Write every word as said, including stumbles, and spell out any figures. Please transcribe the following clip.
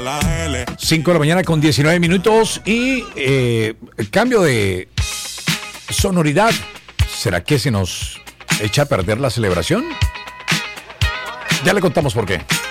cinco de la mañana con diecinueve minutos y eh, cambio de sonoridad. ¿Será que se nos echa a perder la celebración? Ya le contamos por qué.